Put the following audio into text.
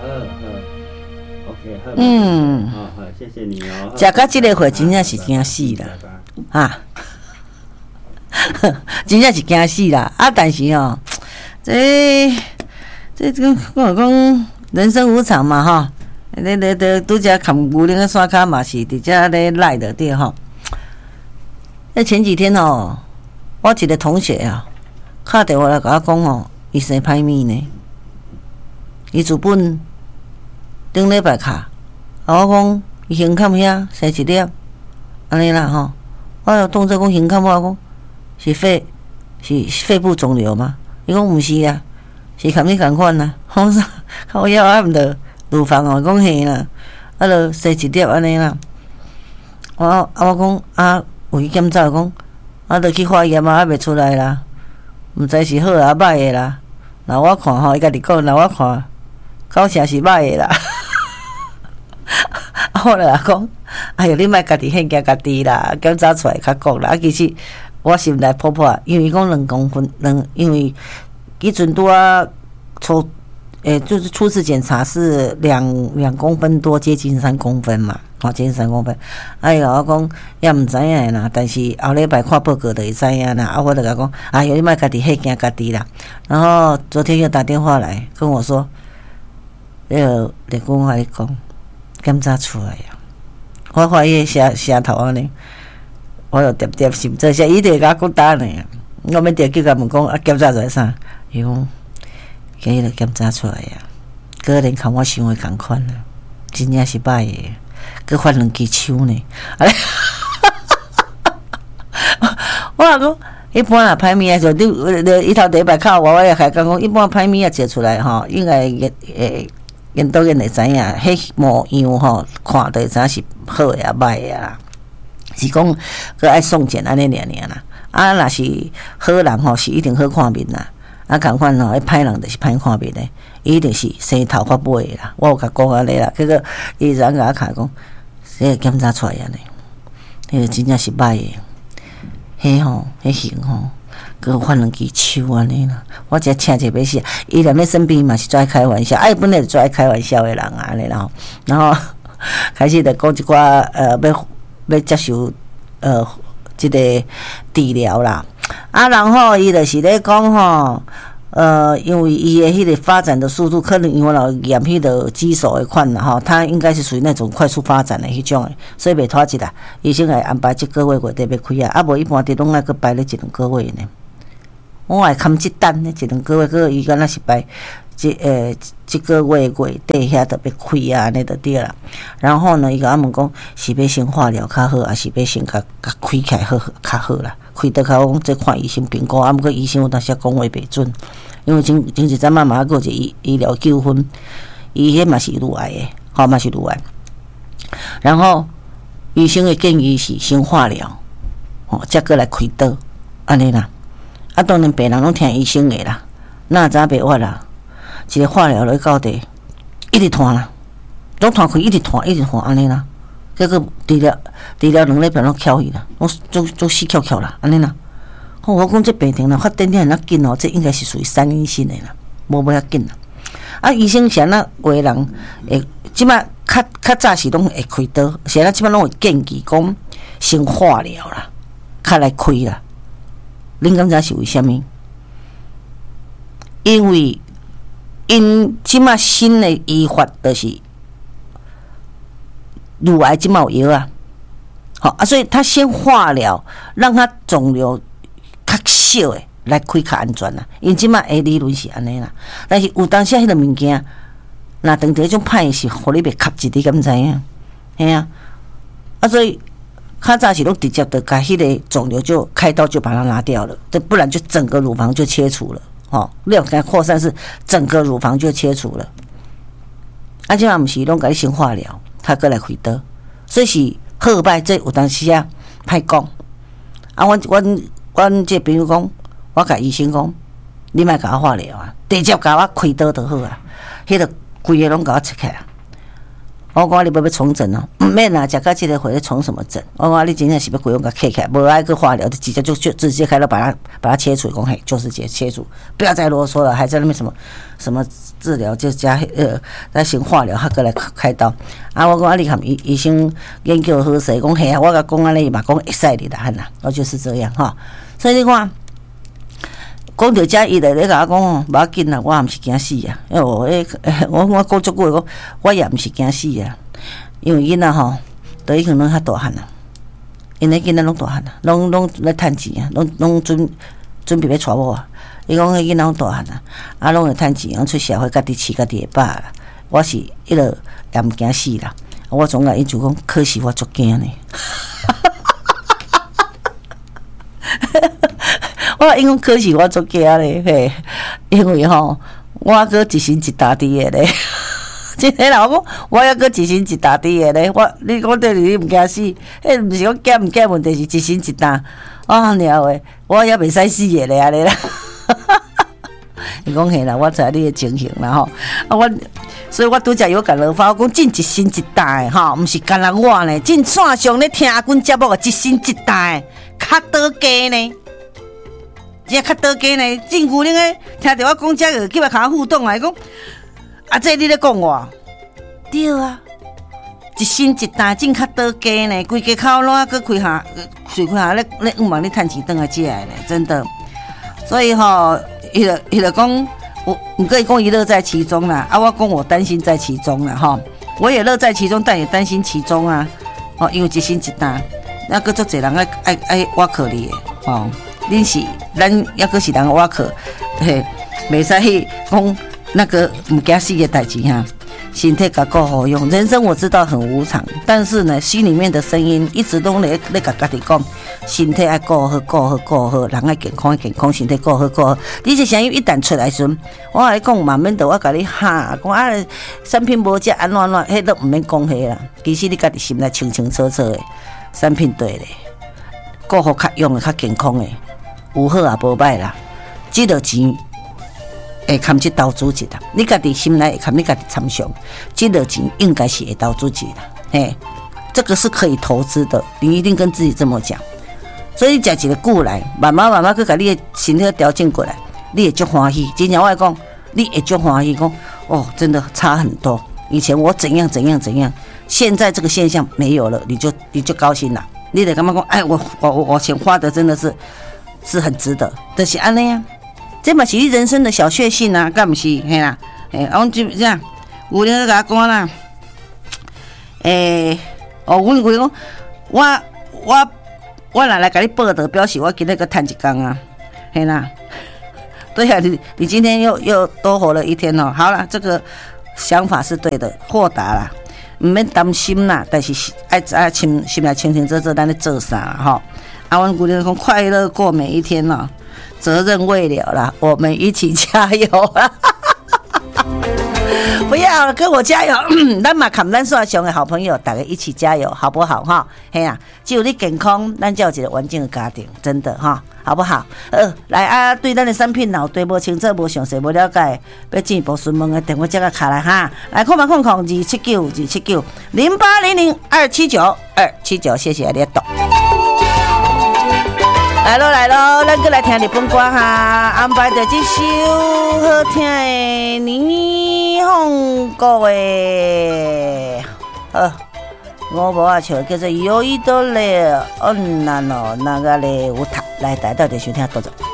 OK， 好。好，谢谢你哦。 食到这个会真正是惊死啦，啊，真正是惊死啦。啊，但是哦，这我讲人生无常嘛哈。拄则看牛奶个山骹嘛是伫遮咧赖的对吼。那前几天哦，我一个同学啊，打电话来甲我讲哦，伊生歹物呢。伊自本顶礼拜卡，我讲伊胸坎遐生一粒，安尼啦吼。我有当作讲胸坎，我讲是肺部肿瘤吗？伊讲毋是啊，是坎你共款啦。我说我要啊毋着乳房哦，讲嘿啦，啊就生一粒安尼啦。我讲啊，有去检查讲，啊就去化验啊，还袂出来啦，毋知是好啊歹诶啦。那我看吼，伊家己讲，那我看。搞成是歹诶啦，我就讲，哎哟，你莫家己限惊家己啦，检查出来较讲啦。其实我心内破破，因为讲2公分，因为迄阵拄啊就是初次检查是2公分多，接近3公分嘛，接近3公分。哎哟，我讲也毋知影啦，但是后礼拜看报告就会知影啦。我就甲讲，哎哟，你莫家己限惊家己啦。然后昨天又打电话来跟我说。立功我你讲，检查出来啊！我看伊舌头安尼，我就喋喋心做些，伊就甲我讲答呢。我免直接甲问讲啊，检查出来啥？伊讲，今日检查出来啊，果然跟我想的同款啊，真正是歹的，佮发2支手呢。我讲。一般啊，歹物啊，就你伊头第一摆靠我也还讲，一般歹物啊坐出来吼，应该因导演会知影，迄模样吼，看就会知影是好诶啊歹诶啦。是讲佮爱送检安尼尔啦。啊，若是好人吼，是一定好看面啦。啊，共款吼，歹人就是歹看面诶，伊一定是生头发尾啦。我有甲讲安尼啦，结果伊人甲我讲讲，这个检查出来安尼，迄个真正是歹诶。迄吼，迄型吼，佮发2支手安尼啦。我只请者要死，伊连咧身边嘛是最爱开玩笑，本来就最爱开玩笑诶人啊，安尼啦。然后开始就讲一寡要接受即个治疗啦。啊，然后伊就是咧讲吼。因为伊的迄个发展的速度，可能因为老验迄个肌手的款啦吼，它应该是属于那种快速发展的迄种的，所以袂拖一啦。医生会安排1个月底要开啊，无一般伫拢爱搁排咧1-2个月呢。我会看即等咧1-2个月，个伊敢若是排1个月底遐就要开啊，安尼就对啦。然后呢，伊甲我问讲是要先化疗较好，还是要先甲开起来好较好啦？开得较讲再看医生评估，啊，毋过医生有当时讲话袂准，因为前一阵嘛还有一个医疗纠纷，伊迄嘛是乳癌的，吼嘛是乳癌。然后医生的建议是先化疗，再过来开刀，安尼啦。啊，当然病人拢听医生的啦，哪知袂话啦？一个化疗落到底，一直拖啦，拢拖开，一直拖安尼啦。结果治疗2礼拜拢翘去啦，拢死翘翘啦，安尼啦。我讲这病情啦，发展得那紧哦，这应该是属于3阴性的啦，无要紧啦。啊，医生是安那话人会，即摆较早是拢会开刀，是安那即摆拢会建议讲先化疗啦，较来开啦。恁感觉是为虾米？因为即摆新的医法就是乳癌即摆有药啊，好啊，所以他先化疗，让他肿瘤较小诶来开较安全啦。因即摆诶理论是安尼啦，但是有当时迄个物件，若当着迄种歹是，互你袂吸一，你敢知影？嘿啊，啊所以较早是拢直接的把迄个肿瘤就开刀就把它拿掉了，不然就整个乳房就切除了。你要给它扩散是整个乳房就切除了。啊，即摆毋是拢甲你先化疗，他过来开刀，所以是好歹这有当时啊歹讲。啊，阮这朋友讲，我甲医生讲，你莫甲我化疗啊，直接甲我开刀就好啊。迄个规个拢甲我切开啊。我讲你要重整哦， 免啦，食到这个回来从什么疹？我讲你真正是要规用个切开，无爱去化疗，直接就直接开刀把它切除，讲嘿就是直接切除，不要再啰嗦了，还在那边什么治疗就加再先化疗，还过来开刀。啊，我讲你看医生研究好势，讲嘿啊，我甲讲安尼嘛，讲会使你啦，汉啦，我就是这样哈。所以你看。讲到遮，伊就咧甲我讲哦，无要紧啦，我也毋是惊死啊。因为我讲足久讲，我也毋是惊死啊。因为囡仔吼，都已经拢较大汉啦，因咧囡仔拢大汉啦，拢咧趁钱啊，拢准备要娶某啊。伊讲迄囡仔拢大汉啦，啊，拢会趁钱，出社会家己饲家己会饱啦。我是迄落也毋惊死啦。我总甲伊就讲，可是我足惊呢。我因讲可是我足惊咧，嘿，因为吼，我搁一身一大滴的咧，真诶啦，我讲我还搁一身一大滴的咧，你讲对你毋惊死，迄毋是讲惊毋惊问题，是一身一大，啊了诶，我也袂使死的咧安尼啦。伊讲嘿啦，我知你的情形啦吼，啊所以我拄则有甲老花讲真一身一大诶吼，毋是干那我呢，真线上咧听阮节目诶，一身一大诶，较倒家呢。这较倒家呢，真牛奶诶！听着我讲这个，去来甲我互动啊！伊讲啊，这你咧讲我？对啊，一身一大，真较倒家呢，规家口拢搁开下，随开下咧往咧趁钱转来食诶呢，真的。所以吼，伊就讲，我毋可以讲伊乐在其中啦，啊，我讲我担心在其中啦，吼，我也乐在其中，但也担心其中啊，哦，因为一身一大，那个足侪人爱挖壳你诶，哦。恁是咱抑阁是人挖壳，嘿，袂使去讲那个毋惊死的代志哈。身体甲顾好用，人生我知道很无常，但是呢，心里面的声音一直都咧甲家己讲，身体爱顾好，人爱健康，身体顾好。你这声音一旦出来时，我甲你讲，慢慢的我甲你哈，讲啊，产品无食安怎，迄都毋免讲迄啦。其实你家己心内清楚的，产品对咧，顾好较用的较健康的。有好也无歹啦，这个钱会堪去投资一啦。你家己心内会堪你家己参详，这个钱应该是会投资一啦。嘿，这个是可以投资的，你一定跟自己这么讲。所以食一个久来，慢慢去把你的身体调整过来，你会足欢喜。真正我讲，你会足欢喜，讲哦，真的差很多。以前我怎样，现在这个现象没有了，你就高兴了。你得感觉讲，哎，我钱花的真的是很值得，就是安尼啊，这嘛是你人生的小确幸啊，敢不是？嘿啦，我就这样，有人甲我讲啦，阮讲，我来甲你报道，表示我今日个趁一工啊，嘿啦，对啊，你今天又多活了一天哦。好了，这个想法是对的，豁达啦，唔免担心啦，但是爱心内清清楚，咱咧做啥啦吼。阿文姑娘说：“快乐过每一天了，责任未了啦，我们一起加油啦！不要跟我加油，咱嘛看咱所上的好朋友，大家一起加油，好不好哈？嘿啊，只有你健康，咱才有一个完整的家庭，真的哈，好不好？来啊，对咱的产品脑对无清楚、无详细、无了解，要进一步询问的电话这个卡来哈，来279-279-279 0800-279-279，谢谢你懂。”来咯，咱过来听日本歌哈，安排着这首好听的霓虹歌的，我无啊唱，叫做《有一朵雷女の流れ歌》，来，大家到底收听多少？